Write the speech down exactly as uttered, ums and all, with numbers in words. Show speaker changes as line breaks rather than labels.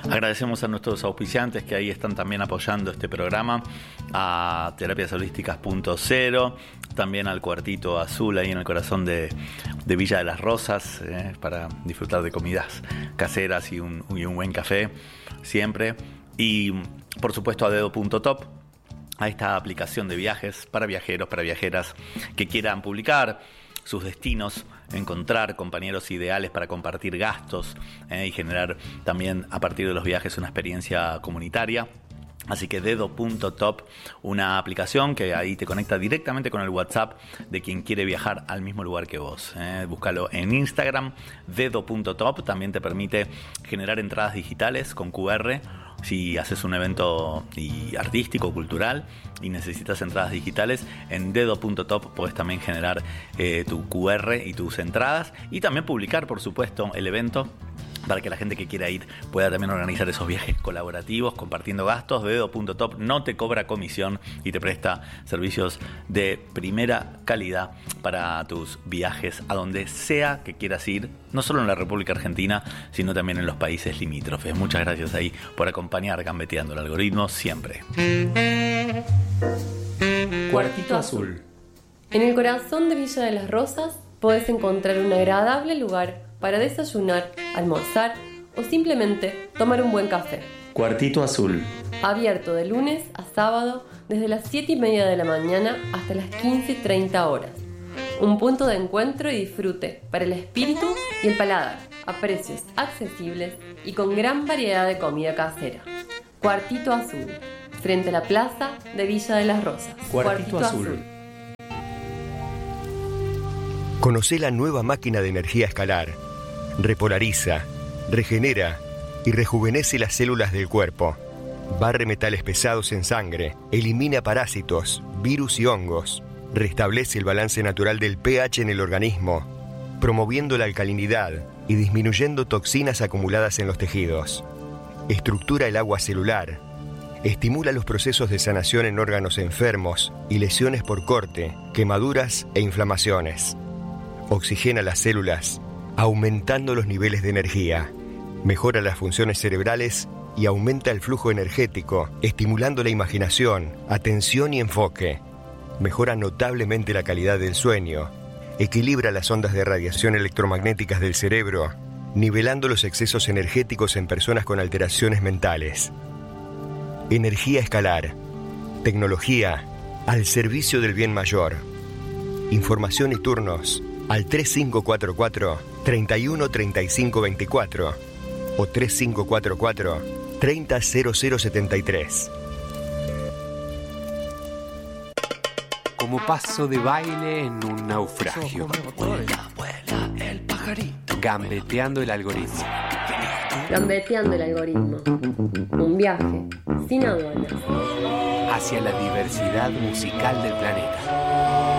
Agradecemos a nuestros auspiciantes que ahí están también apoyando este programa, a Terapias Holísticas Punto Cero, también al Cuartito Azul ahí en el corazón de, de Villa de las Rosas, eh, para disfrutar de comidas caseras y un, y un buen café siempre. Y por supuesto a Dedo Punto Top, a esta aplicación de viajes para viajeros, para viajeras que quieran publicar sus destinos, encontrar compañeros ideales para compartir gastos eh, y generar también a partir de los viajes una experiencia comunitaria. Así que Dedo Punto Top, una aplicación que ahí te conecta directamente con el WhatsApp de quien quiere viajar al mismo lugar que vos. Eh. Búscalo en Instagram, Dedo Punto Top. También te permite generar entradas digitales con cu erre. Si haces un evento y artístico, cultural y necesitas entradas digitales, en Dedo Punto Top puedes también generar eh, tu cu erre y tus entradas y también publicar, por supuesto, el evento para que la gente que quiera ir pueda también organizar esos viajes colaborativos compartiendo gastos. Dedo Punto Top no te cobra comisión y te presta servicios de primera calidad para tus viajes a donde sea que quieras ir, no solo en la República Argentina, sino también en los países limítrofes. Muchas gracias ahí por acompañar Gambeteando el Algoritmo siempre.
Cuartito Azul. En el corazón de Villa de las Rosas podés encontrar un agradable lugar para desayunar, almorzar o simplemente tomar un buen café.
Cuartito Azul.
Abierto de lunes a sábado desde las siete y media de la mañana hasta las quince y treinta horas. Un punto de encuentro y disfrute para el espíritu y el paladar, a precios accesibles y con gran variedad de comida casera. Cuartito Azul, frente a la plaza de Villa de las Rosas.
Cuartito, Cuartito Azul. Azul.
Conocé la nueva máquina de energía escalar. Repolariza, regenera y rejuvenece las células del cuerpo. Barre metales pesados en sangre, elimina parásitos, virus y hongos. Restablece el balance natural del pH en el organismo, promoviendo la alcalinidad y disminuyendo toxinas acumuladas en los tejidos. Estructura el agua celular. Estimula los procesos de sanación en órganos enfermos y lesiones por corte, quemaduras e inflamaciones. Oxigena las células, aumentando los niveles de energía. Mejora las funciones cerebrales y aumenta el flujo energético, estimulando la imaginación, atención y enfoque. Mejora notablemente la calidad del sueño. Equilibra las ondas de radiación electromagnéticas del cerebro, nivelando los excesos energéticos en personas con alteraciones mentales. Energía escalar. Tecnología al servicio del bien mayor. Información y turnos al tres cinco cuatro cuatro, tres uno tres cinco dos cuatro o tres cinco cuatro cuatro, tres cero cero cero siete tres.
Como paso de baile en un naufragio.
Vuela, vuela el pajarito.
Gambeteando el algoritmo.
Gambeteando el algoritmo. Un viaje sin aduanas.
Hacia la diversidad musical del planeta.